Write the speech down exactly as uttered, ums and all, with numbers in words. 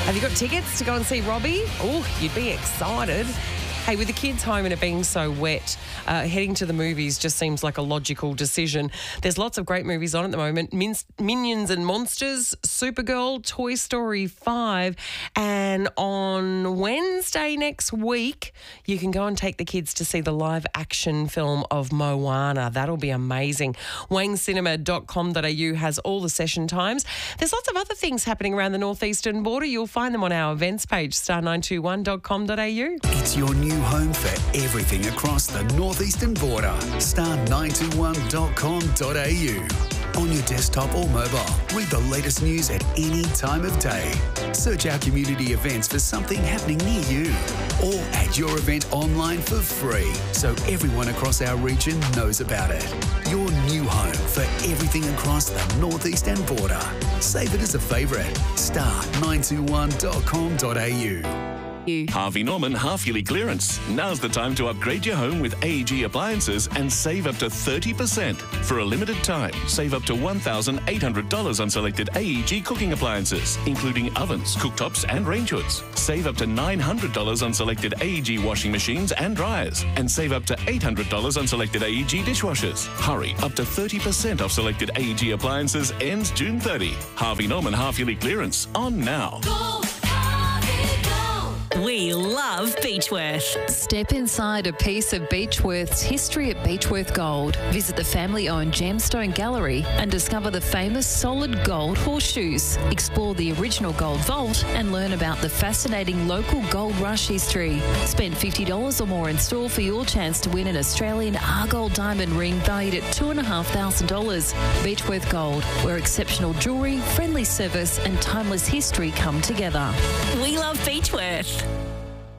Have you got tickets to go and see Robbie? Oh, you'd be excited. Hey, with the kids home and it being so wet, uh, heading to the movies just seems like a logical decision. There's lots of great movies on at the moment. Min- Minions and Monsters, Supergirl, Toy Story five. And on Wednesday next week, you can go and take the kids to see the live action film of Moana. That'll be amazing. wang cinema dot com dot a u has all the session times. There's lots of other things happening around the northeastern border. You'll find them on our events page, star nine two one dot com dot a u. It's your new home for everything across the northeastern border. star nine two one dot com dot a u. On your desktop or mobile, read the latest news at any time of day. Search our community events for something happening near you. Or add your event online for free so everyone across our region knows about it. Your new home for everything across the northeastern border. Save it as a favourite. star nine two one dot com dot a u. Harvey Norman half-yearly clearance. Now's the time to upgrade your home with A E G appliances and save up to thirty percent. For a limited time, save up to one thousand eight hundred dollars on selected A E G cooking appliances, including ovens, cooktops and range hoods. Save up to nine hundred dollars on selected A E G washing machines and dryers. And save up to eight hundred dollars on selected A E G dishwashers. Hurry, up to thirty percent off selected A E G appliances ends June thirtieth. Harvey Norman half-yearly clearance on now. We love Beechworth. Step inside a piece of Beechworth's history at Beechworth Gold. Visit the family-owned Gemstone Gallery and discover the famous solid gold horseshoes. Explore the original gold vault and learn about the fascinating local gold rush history. Spend fifty dollars or more in store for your chance to win an Australian Argyle diamond ring valued at two thousand five hundred dollars. Beechworth Gold, where exceptional jewellery, friendly service and timeless history come together. We love Beechworth.